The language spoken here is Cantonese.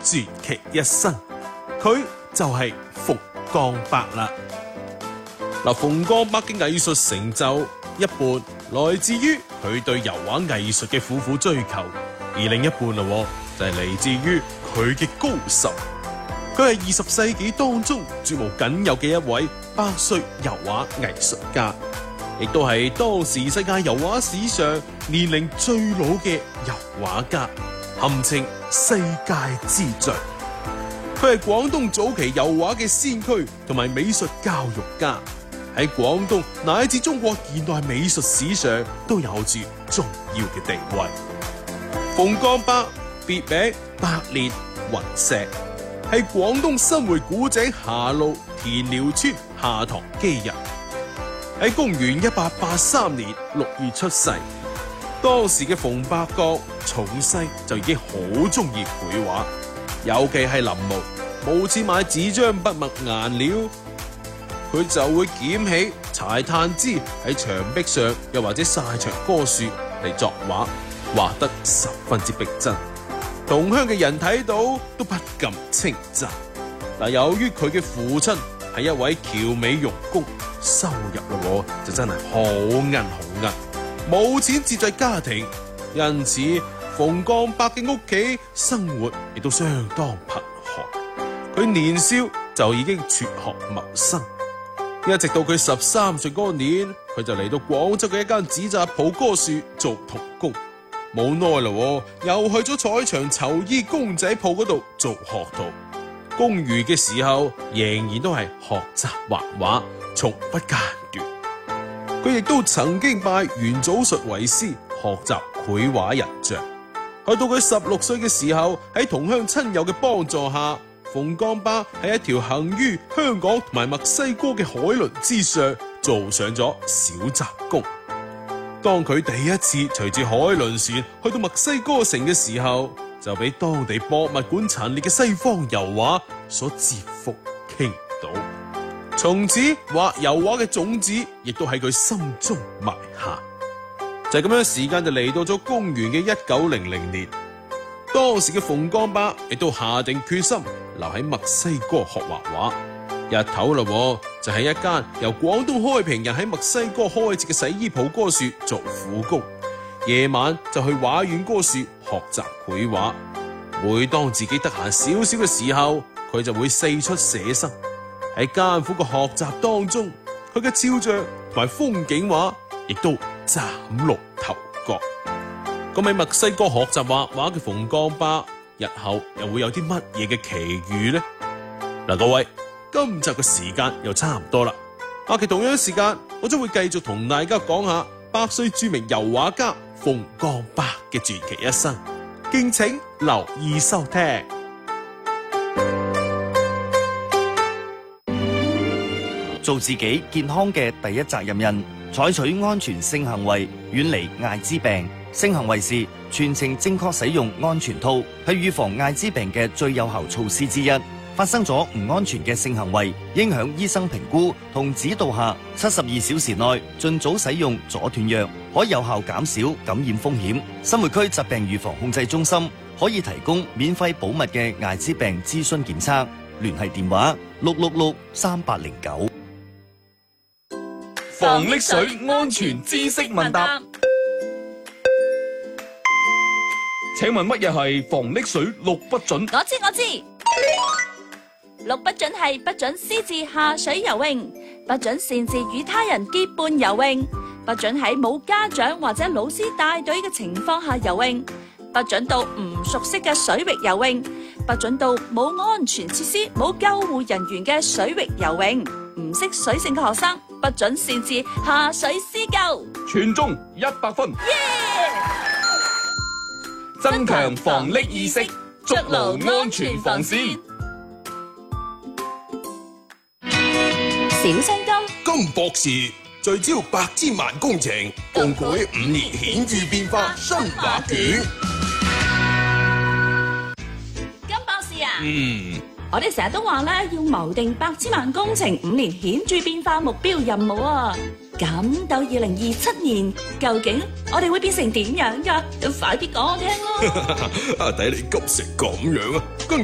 傳奇一生，佢就係馮江伯啦。嗱，馮江伯嘅藝術成就一半來自於佢對油畫藝術嘅苦苦追求，而另一半就係嚟自於佢嘅高手。佢係20世紀當中絕無僅有嘅一位百歲油畫藝術家，亦都係當時世界油畫史上年齡最老嘅油畫家，堪稱世界之最。佢係廣東早期油畫嘅先驅同埋美術教育家，喺廣東乃至中國現代美術史上都有住重要嘅地位。馮江伯別名百裂雲石，係廣東新會古井霞路田寮村下塘基人，喺公元1883年6月出世。當時嘅馮伯覺從細就已經好中意繪畫，尤其係臨摹，冇錢買紙張筆墨顏料，佢就會撿起柴炭枝喺牆壁上，又或者曬牆棵樹嚟作畫，畫得十分之逼真。同鄉嘅人睇到都不禁稱讚。嗱，由於佢嘅父親係一位僑美傭工，收入就真係好奀，冇錢接濟家庭，因此馮江伯嘅屋企生活亦都相當貧寒。佢年少就已經輟學謀生，一直到佢13歲嗰年，佢就嚟到廣州嘅一間紙紮鋪哥樹做童工。冇耐又去咗彩牆綢衣公仔鋪嗰度做學徒。工餘嘅時候，仍然都係學習畫畫，從不間斷。佢亦都曾經拜元祖術為師，學習繪畫人像。去到佢16歲嘅時候，喺同鄉親友嘅幫助下，馮江伯喺一條行於香港同埋墨西哥嘅海輪之上，做上咗小雜工。當佢第一次隨住海輪船去到墨西哥城嘅時候，就俾當地博物館陳列嘅西方油畫所折服傾倒。從此畫油畫嘅種子亦都喺佢心中埋下。就係咁樣，時間就嚟到咗公元嘅1900年。當時嘅馮江伯亦都下定決心留喺墨西哥學畫畫。日頭就喺一間由廣東開平人喺墨西哥開設嘅洗衣鋪嗰處做苦工，夜晚就去畫院嗰處學習繪畫。每當自己得閒少少嘅時候，佢就會四出寫生。喺艱苦嘅學習當中，佢嘅肖像同埋風景畫亦都嶄露頭角。咁喺墨西哥學習畫畫嘅馮江伯，日後又會有啲乜嘢嘅奇遇呢？嗱，各位，今集嘅時間又差唔多啦。下期同樣時間，我將會繼續同大家講下百歲著名油畫家馮江伯嘅傳奇一生，敬請留意收聽。 做自己健康嘅第一責任人，採取安全性行為，遠離艾滋病。性行為時全程正確使用安全套，係預防艾滋病嘅最有效措施之一。發生咗唔安全嘅性行為，應響醫生評估同指導下，72小時內盡早使用阻斷藥，可有效減少感染風險。生活區疾病預防控制中心可以提供免費保密嘅艾滋病諮詢檢測，聯繫電話6663809。 防溺水安全知識問答，請問乜嘢係防溺水6不準？ 我知。6不準係不准私自下水游泳，不准擅自與他人結伴游泳，不准喺冇家長或者老師帶隊嘅情況下游泳，不准到唔熟悉嘅水域游泳，不准到冇安全設施、冇救護人員嘅水域游泳。唔識水性嘅學生不准擅自下水施救。 全中100分。增強防溺意識，築牢安全防線。 小青金金博士聚焦百千萬工程，共繪5年顯著變化新畫卷。 金博士啊，我哋成日都話咧，要謀定百千萬工程5年顯著變化目標任務啊。咁到2027年，究竟我哋會變成點樣噶？快啲講我聽咯。 睇你急成咁樣啊！